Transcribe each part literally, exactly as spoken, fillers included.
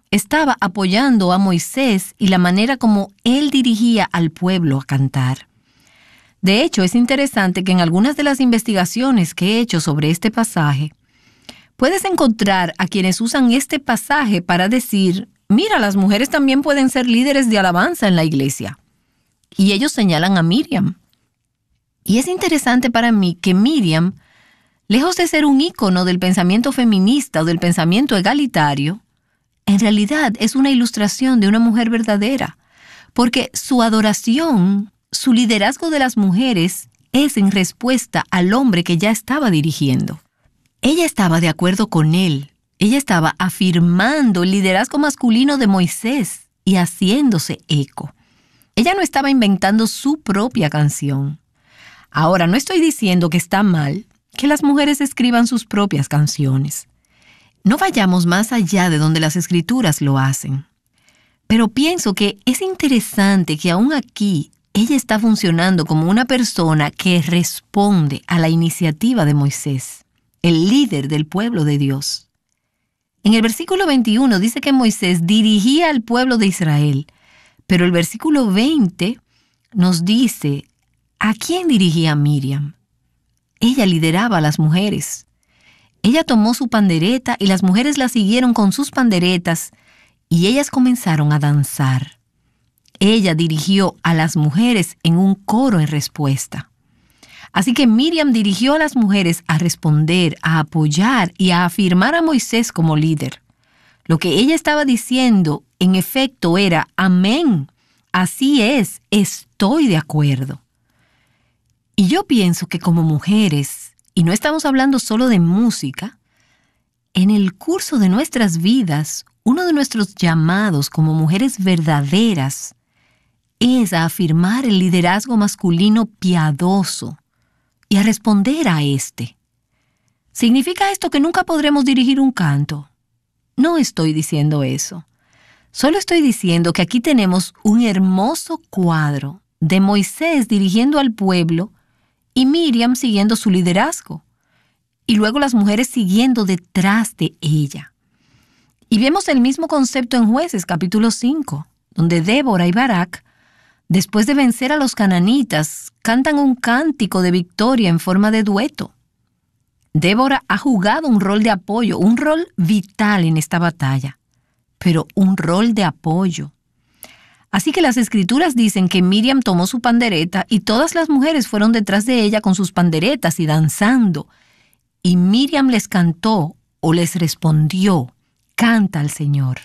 estaba apoyando a Moisés y la manera como él dirigía al pueblo a cantar. De hecho, es interesante que en algunas de las investigaciones que he hecho sobre este pasaje, puedes encontrar a quienes usan este pasaje para decir, mira, las mujeres también pueden ser líderes de alabanza en la iglesia. Y ellos señalan a Miriam. Y es interesante para mí que Miriam, lejos de ser un ícono del pensamiento feminista o del pensamiento egalitario, en realidad es una ilustración de una mujer verdadera, porque su adoración, su liderazgo de las mujeres es en respuesta al hombre que ya estaba dirigiendo. Ella estaba de acuerdo con él. Ella estaba afirmando el liderazgo masculino de Moisés y haciéndose eco. Ella no estaba inventando su propia canción. Ahora, no estoy diciendo que está mal que las mujeres escriban sus propias canciones. No vayamos más allá de donde las escrituras lo hacen. Pero pienso que es interesante que aún aquí ella está funcionando como una persona que responde a la iniciativa de Moisés, el líder del pueblo de Dios. En el versículo veintiuno dice que Moisés dirigía al pueblo de Israel, pero el versículo veinte nos dice a quién dirigía Miriam. Ella lideraba a las mujeres. Ella tomó su pandereta y las mujeres la siguieron con sus panderetas y ellas comenzaron a danzar. Ella dirigió a las mujeres en un coro en respuesta. Así que Miriam dirigió a las mujeres a responder, a apoyar y a afirmar a Moisés como líder. Lo que ella estaba diciendo, en efecto, era amén. Así es, estoy de acuerdo. Y yo pienso que como mujeres, y no estamos hablando solo de música, en el curso de nuestras vidas, uno de nuestros llamados como mujeres verdaderas es a afirmar el liderazgo masculino piadoso y a responder a este. ¿Significa esto que nunca podremos dirigir un canto? No estoy diciendo eso. Solo estoy diciendo que aquí tenemos un hermoso cuadro de Moisés dirigiendo al pueblo y Miriam siguiendo su liderazgo, y luego las mujeres siguiendo detrás de ella. Y vemos el mismo concepto en Jueces capítulo cinco, donde Débora y Barak, después de vencer a los cananitas, cantan un cántico de victoria en forma de dueto. Débora ha jugado un rol de apoyo, un rol vital en esta batalla, pero un rol de apoyo. Así que las escrituras dicen que Miriam tomó su pandereta y todas las mujeres fueron detrás de ella con sus panderetas y danzando. Y Miriam les cantó o les respondió, canta al Señor.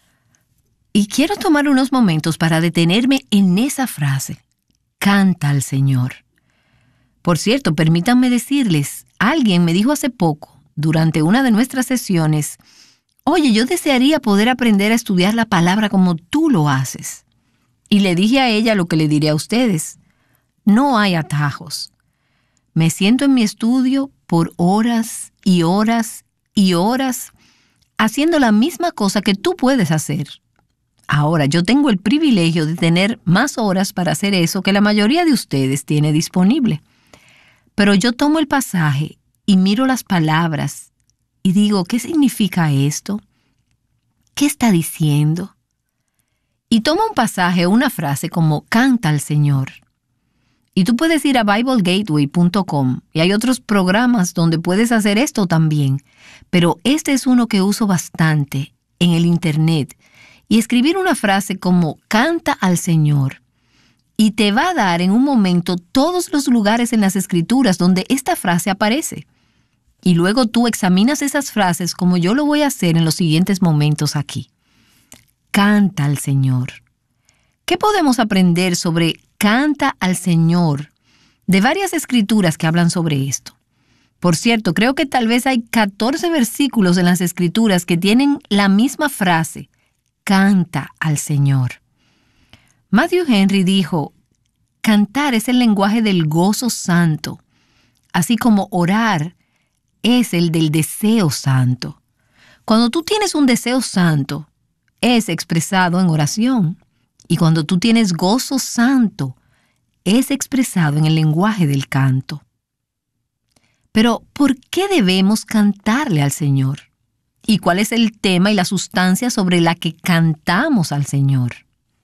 Y quiero tomar unos momentos para detenerme en esa frase, canta al Señor. Por cierto, permítanme decirles, alguien me dijo hace poco, durante una de nuestras sesiones, oye, yo desearía poder aprender a estudiar la palabra como tú lo haces. Y le dije a ella lo que le diré a ustedes. No hay atajos. Me siento en mi estudio por horas y horas y horas haciendo la misma cosa que tú puedes hacer. Ahora, yo tengo el privilegio de tener más horas para hacer eso que la mayoría de ustedes tiene disponible. Pero yo tomo el pasaje y miro las palabras y digo, ¿qué significa esto? ¿Qué está diciendo? Y tomo un pasaje o una frase como canta al Señor. Y tú puedes ir a bible gateway punto com y hay otros programas donde puedes hacer esto también. Pero este es uno que uso bastante en el internet. Y escribir una frase como canta al Señor. Y te va a dar en un momento todos los lugares en las escrituras donde esta frase aparece. Y luego tú examinas esas frases como yo lo voy a hacer en los siguientes momentos aquí. Canta al Señor. ¿Qué podemos aprender sobre canta al Señor? De varias escrituras que hablan sobre esto. Por cierto, creo que tal vez hay catorce versículos en las escrituras que tienen la misma frase, canta al Señor. Matthew Henry dijo, cantar es el lenguaje del gozo santo, así como orar es el del deseo santo. Cuando tú tienes un deseo santo, es expresado en oración. Y cuando tú tienes gozo santo, es expresado en el lenguaje del canto. Pero, ¿por qué debemos cantarle al Señor? ¿Y cuál es el tema y la sustancia sobre la que cantamos al Señor?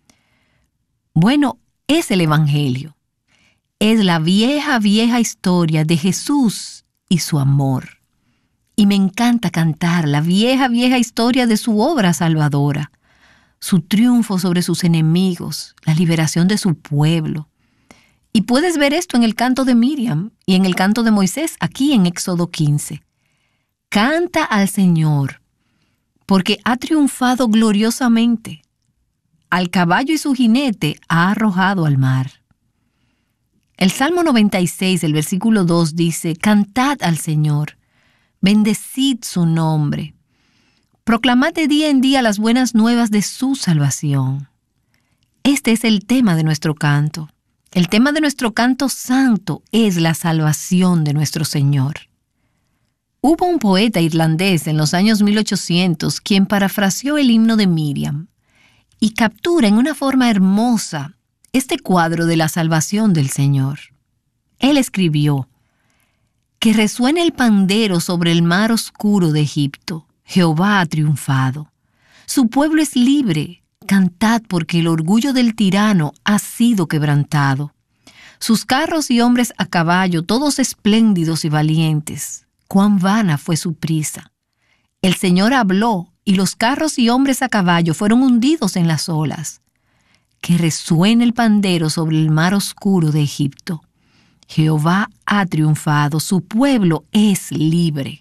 Bueno, es el Evangelio. Es la vieja, vieja historia de Jesús y su amor. Y me encanta cantar la vieja, vieja historia de su obra salvadora, su triunfo sobre sus enemigos, la liberación de su pueblo. Y puedes ver esto en el canto de Miriam y en el canto de Moisés, aquí en Éxodo quince. Canta al Señor, porque ha triunfado gloriosamente. Al caballo y su jinete ha arrojado al mar. El Salmo noventa y seis, el versículo dos dice, cantad al Señor, bendecid su nombre, proclamad de día en día las buenas nuevas de su salvación. Este es el tema de nuestro canto. El tema de nuestro canto santo es la salvación de nuestro Señor. Hubo un poeta irlandés en los años mil ochocientos quien parafraseó el himno de Miriam y captura en una forma hermosa este cuadro de la salvación del Señor. Él escribió, que resuene el pandero sobre el mar oscuro de Egipto. Jehová ha triunfado. Su pueblo es libre. Cantad porque el orgullo del tirano ha sido quebrantado. Sus carros y hombres a caballo, todos espléndidos y valientes. Cuán vana fue su prisa. El Señor habló y los carros y hombres a caballo fueron hundidos en las olas. Que resuene el pandero sobre el mar oscuro de Egipto. Jehová ha triunfado, su pueblo es libre.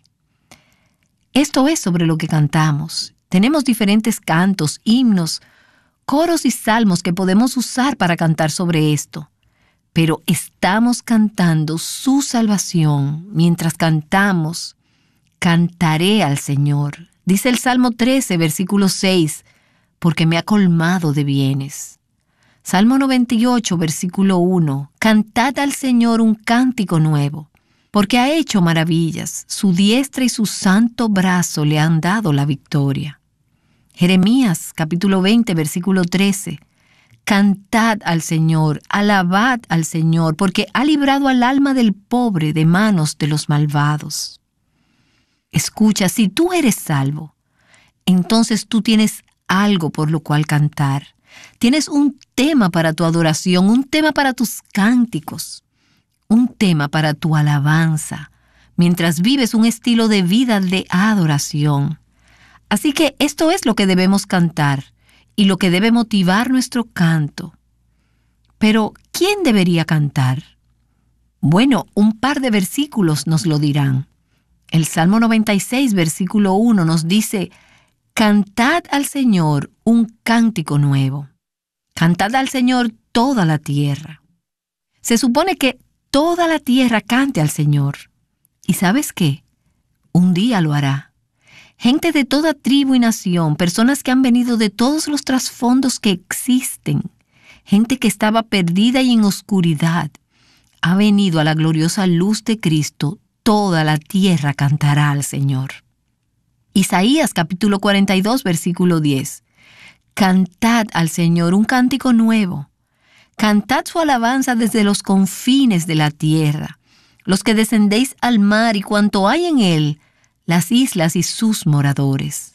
Esto es sobre lo que cantamos. Tenemos diferentes cantos, himnos, coros y salmos que podemos usar para cantar sobre esto. Pero estamos cantando su salvación. Mientras cantamos, cantaré al Señor. Dice el Salmo trece, versículo seis, porque me ha colmado de bienes. Salmo noventa y ocho, versículo uno, cantad al Señor un cántico nuevo, porque ha hecho maravillas, su diestra y su santo brazo le han dado la victoria. Jeremías, capítulo veinte, versículo trece, cantad al Señor, alabad al Señor, porque ha librado al alma del pobre de manos de los malvados. Escucha, si tú eres salvo, entonces tú tienes algo por lo cual cantar. Tienes un tema para tu adoración, un tema para tus cánticos, un tema para tu alabanza, mientras vives un estilo de vida de adoración. Así que esto es lo que debemos cantar y lo que debe motivar nuestro canto. Pero, ¿quién debería cantar? Bueno, un par de versículos nos lo dirán. El Salmo noventa y seis, versículo uno nos dice, cantad al Señor un cántico nuevo. Cantad al Señor toda la tierra. Se supone que toda la tierra cante al Señor. ¿Y sabes qué? Un día lo hará. Gente de toda tribu y nación, personas que han venido de todos los trasfondos que existen, gente que estaba perdida y en oscuridad, ha venido a la gloriosa luz de Cristo. Toda la tierra cantará al Señor. Isaías capítulo cuarenta y dos, versículo diez. Cantad al Señor un cántico nuevo. Cantad su alabanza desde los confines de la tierra. Los que descendéis al mar y cuanto hay en él, las islas y sus moradores.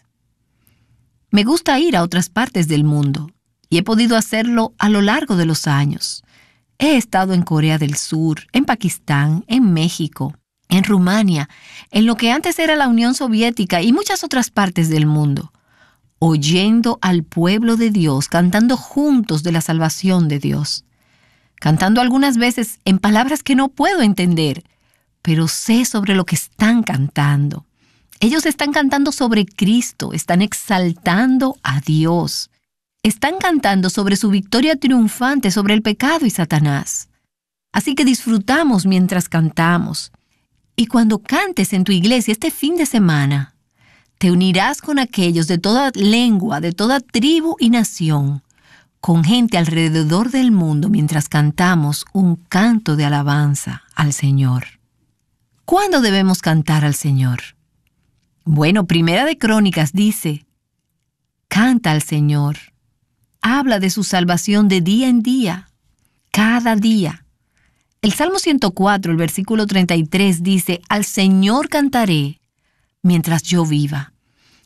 Me gusta ir a otras partes del mundo y he podido hacerlo a lo largo de los años. He estado en Corea del Sur, en Pakistán, en México, en Rumania, en lo que antes era la Unión Soviética y muchas otras partes del mundo, oyendo al pueblo de Dios, cantando juntos de la salvación de Dios, cantando algunas veces en palabras que no puedo entender, pero sé sobre lo que están cantando. Ellos están cantando sobre Cristo, están exaltando a Dios, están cantando sobre su victoria triunfante sobre el pecado y Satanás. Así que disfrutamos mientras cantamos. Y cuando cantes en tu iglesia este fin de semana, te unirás con aquellos de toda lengua, de toda tribu y nación, con gente alrededor del mundo mientras cantamos un canto de alabanza al Señor. ¿Cuándo debemos cantar al Señor? Bueno, Primera de Crónicas dice, canta al Señor, habla de su salvación de día en día, cada día. El Salmo ciento cuatro, el versículo treinta y tres dice, al Señor cantaré mientras yo viva.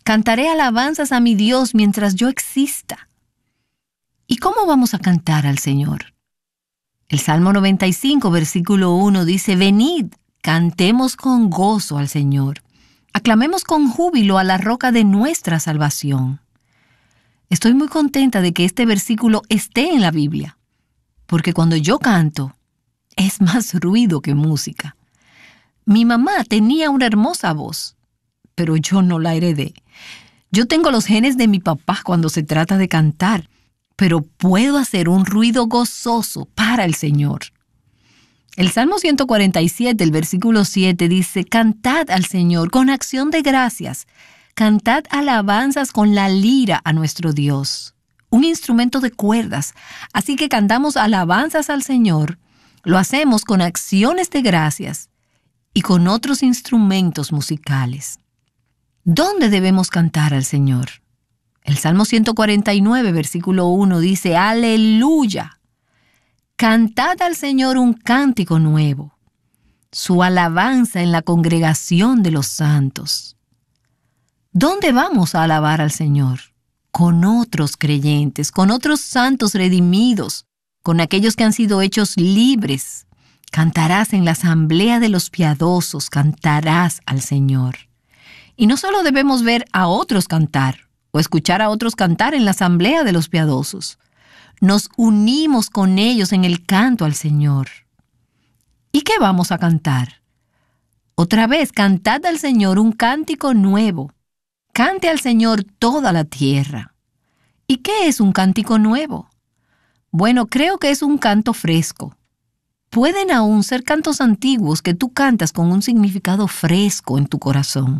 Cantaré alabanzas a mi Dios mientras yo exista. ¿Y cómo vamos a cantar al Señor? El Salmo noventa y cinco, versículo uno dice: Venid, cantemos con gozo al Señor. Aclamemos con júbilo a la roca de nuestra salvación. Estoy muy contenta de que este versículo esté en la Biblia, porque cuando yo canto, es más ruido que música. Mi mamá tenía una hermosa voz, pero yo no la heredé. Yo tengo los genes de mi papá cuando se trata de cantar, pero puedo hacer un ruido gozoso para el Señor. El Salmo ciento cuarenta y siete, el versículo siete dice: Cantad al Señor con acción de gracias. Cantad alabanzas con la lira a nuestro Dios, un instrumento de cuerdas. Así que cantamos alabanzas al Señor, lo hacemos con acciones de gracias y con otros instrumentos musicales. ¿Dónde debemos cantar al Señor? El Salmo ciento cuarenta y nueve, versículo uno dice: Aleluya. Cantad al Señor un cántico nuevo, su alabanza en la congregación de los santos. ¿Dónde vamos a alabar al Señor? Con otros creyentes, con otros santos redimidos, con aquellos que han sido hechos libres. Cantarás en la asamblea de los piadosos, cantarás al Señor. Y no solo debemos ver a otros cantar o escuchar a otros cantar en la asamblea de los piadosos. Nos unimos con ellos en el canto al Señor. ¿Y qué vamos a cantar? Otra vez, cantad al Señor un cántico nuevo. Cante al Señor toda la tierra. ¿Y qué es un cántico nuevo? Bueno, creo que es un canto fresco. Pueden aún ser cantos antiguos que tú cantas con un significado fresco en tu corazón.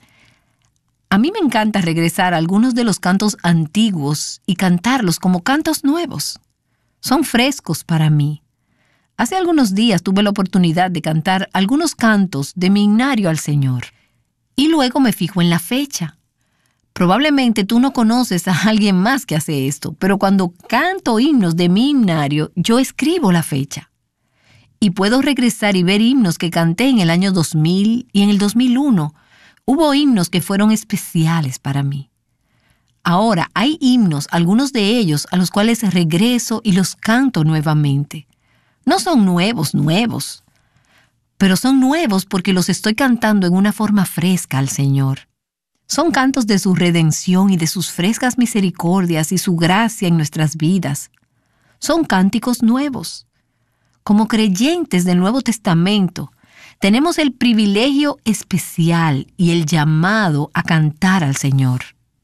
A mí me encanta regresar a algunos de los cantos antiguos y cantarlos como cantos nuevos. Son frescos para mí. Hace algunos días tuve la oportunidad de cantar algunos cantos de mi himnario al Señor. Y luego me fijo en la fecha. Probablemente tú no conoces a alguien más que hace esto, pero cuando canto himnos de mi himnario, yo escribo la fecha. Y puedo regresar y ver himnos que canté en el año dos mil y en el dos mil uno. Hubo himnos que fueron especiales para mí. Ahora hay himnos, algunos de ellos, a los cuales regreso y los canto nuevamente. No son nuevos, nuevos, pero son nuevos porque los estoy cantando en una forma fresca al Señor. Son cantos de su redención y de sus frescas misericordias y su gracia en nuestras vidas. Son cánticos nuevos. Como creyentes del Nuevo Testamento, tenemos el privilegio especial y el llamado a cantar al Señor.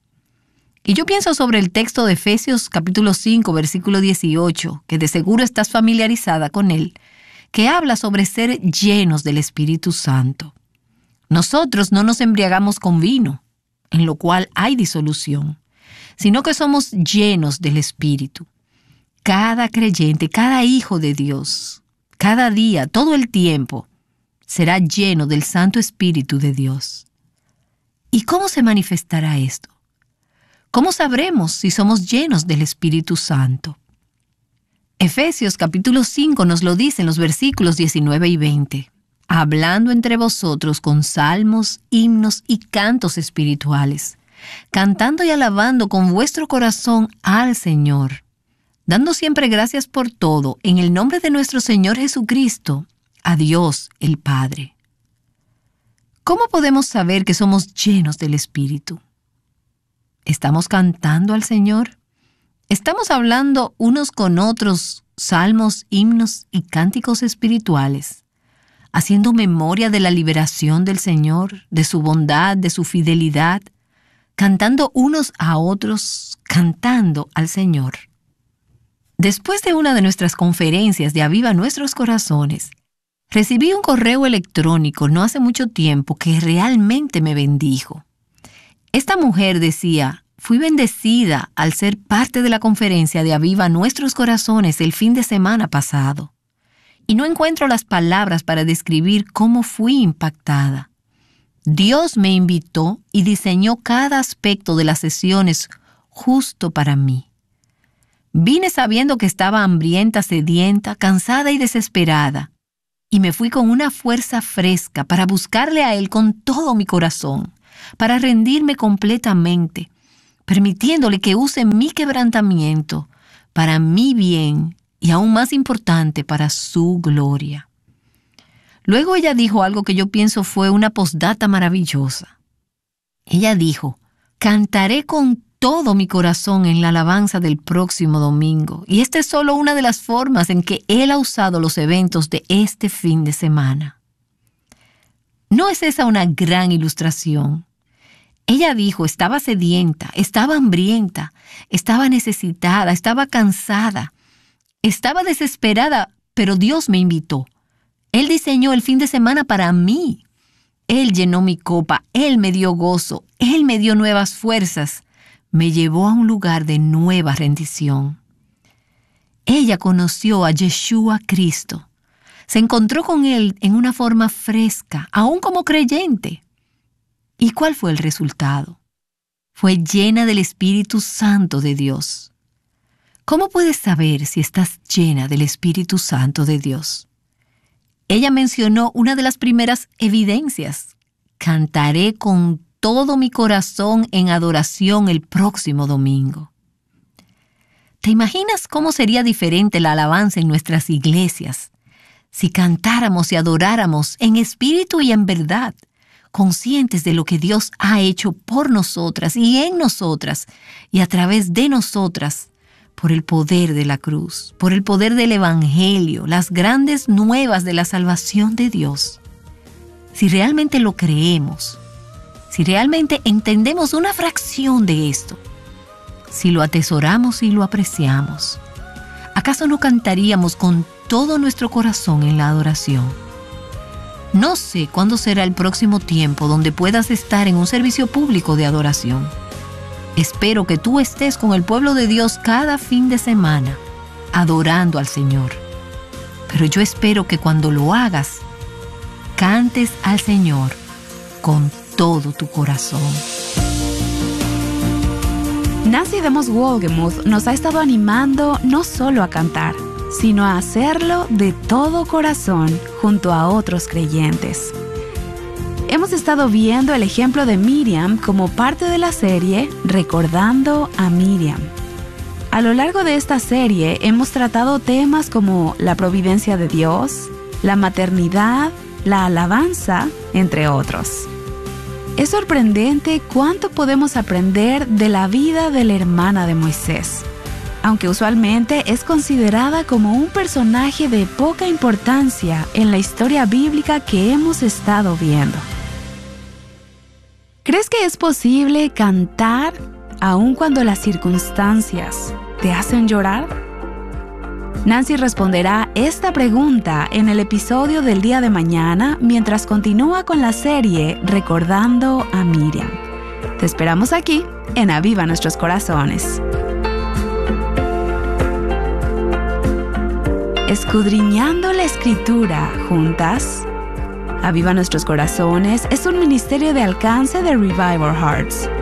Y yo pienso sobre el texto de Efesios capítulo cinco, versículo dieciocho, que de seguro estás familiarizada con él, que habla sobre ser llenos del Espíritu Santo. Nosotros no nos embriagamos con vino, en lo cual hay disolución, sino que somos llenos del Espíritu. Cada creyente, cada hijo de Dios, cada día, todo el tiempo, será lleno del Santo Espíritu de Dios. ¿Y cómo se manifestará esto? ¿Cómo sabremos si somos llenos del Espíritu Santo? Efesios capítulo cinco nos lo dice en los versículos diecinueve y veinte. Hablando entre vosotros con salmos, himnos y cantos espirituales, cantando y alabando con vuestro corazón al Señor, dando siempre gracias por todo en el nombre de nuestro Señor Jesucristo, a Dios el Padre. ¿Cómo podemos saber que somos llenos del Espíritu? ¿Estamos cantando al Señor? ¿Estamos hablando unos con otros salmos, himnos y cánticos espirituales? Haciendo memoria de la liberación del Señor, de su bondad, de su fidelidad, cantando unos a otros, cantando al Señor. Después de una de nuestras conferencias de Aviva Nuestros Corazones, recibí un correo electrónico no hace mucho tiempo que realmente me bendijo. Esta mujer decía: fui bendecida al ser parte de la conferencia de Aviva Nuestros Corazones el fin de semana pasado. Y no encuentro las palabras para describir cómo fui impactada. Dios me invitó y diseñó cada aspecto de las sesiones justo para mí. Vine sabiendo que estaba hambrienta, sedienta, cansada y desesperada, y me fui con una fuerza fresca para buscarle a Él con todo mi corazón, para rendirme completamente, permitiéndole que use mi quebrantamiento para mi bien y aún más importante, para su gloria. Luego ella dijo algo que yo pienso fue una postdata maravillosa. Ella dijo, cantaré con todo mi corazón en la alabanza del próximo domingo. Y esta es solo una de las formas en que Él ha usado los eventos de este fin de semana. ¿No es esa una gran ilustración? Ella dijo, estaba sedienta, estaba hambrienta, estaba necesitada, estaba cansada, estaba desesperada, pero Dios me invitó. Él diseñó el fin de semana para mí. Él llenó mi copa, Él me dio gozo, Él me dio nuevas fuerzas, me llevó a un lugar de nueva rendición. Ella conoció a Yeshua Cristo. Se encontró con Él en una forma fresca, aún como creyente. ¿Y cuál fue el resultado? Fue llena del Espíritu Santo de Dios. ¿Cómo puedes saber si estás llena del Espíritu Santo de Dios? Ella mencionó una de las primeras evidencias. Cantaré con todo mi corazón en adoración el próximo domingo. ¿Te imaginas cómo sería diferente la alabanza en nuestras iglesias si cantáramos y adoráramos en espíritu y en verdad, conscientes de lo que Dios ha hecho por nosotras y en nosotras y a través de nosotras, por el poder de la cruz, por el poder del Evangelio, las grandes nuevas de la salvación de Dios? Si realmente lo creemos, si realmente entendemos una fracción de esto, si lo atesoramos y lo apreciamos, ¿acaso no cantaríamos con todo nuestro corazón en la adoración? No sé cuándo será el próximo tiempo donde puedas estar en un servicio público de adoración. Espero que tú estés con el pueblo de Dios cada fin de semana, adorando al Señor. Pero yo espero que cuando lo hagas, cantes al Señor con todo tu corazón. Nancy DeMoss Wolgemuth nos ha estado animando no solo a cantar, sino a hacerlo de todo corazón junto a otros creyentes. Hemos estado viendo el ejemplo de Miriam como parte de la serie Recordando a Miriam. A lo largo de esta serie hemos tratado temas como la providencia de Dios, la maternidad, la alabanza, entre otros. Es sorprendente cuánto podemos aprender de la vida de la hermana de Moisés, aunque usualmente es considerada como un personaje de poca importancia en la historia bíblica que hemos estado viendo. ¿Crees que es posible cantar aun cuando las circunstancias te hacen llorar? Nancy responderá esta pregunta en el episodio del día de mañana mientras continúa con la serie Recordando a Miriam. Te esperamos aquí en Aviva Nuestros Corazones. Escudriñando la Escritura juntas. Aviva Nuestros Corazones es un ministerio de alcance de Revival Hearts.